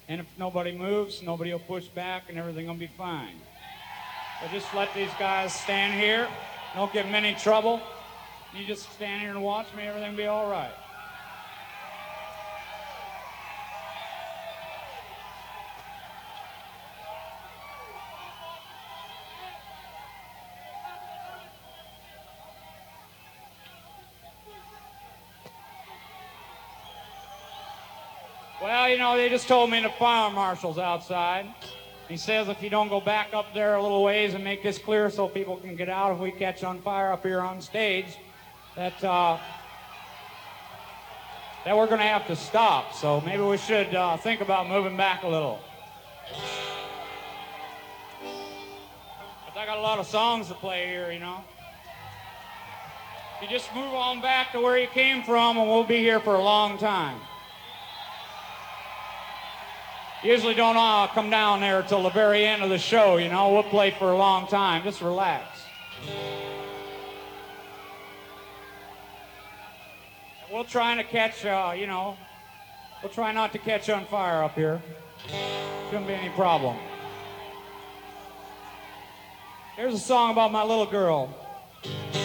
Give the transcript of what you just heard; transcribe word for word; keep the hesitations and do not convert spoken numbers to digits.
And if nobody moves, nobody will push back and everything will be fine. So just let these guys stand here. Don't give them any trouble. You just stand here and watch me, everything will be all right. Well, you know, they just told me the fire marshal's outside. He says if you don't go back up there a little ways and make this clear so people can get out if we catch on fire up here on stage, that uh, that we're going to have to stop. So maybe we should uh, think about moving back a little. But I got a lot of songs to play here, you know. You just move on back to where you came from and we'll be here for a long time. Usually don't uh, come down there till the very end of the show, you know. We'll play for a long time. Just relax. We'll try to catch, uh, you know, we'll try not to catch on fire up here. Shouldn't be any problem. Here's a song about my little girl.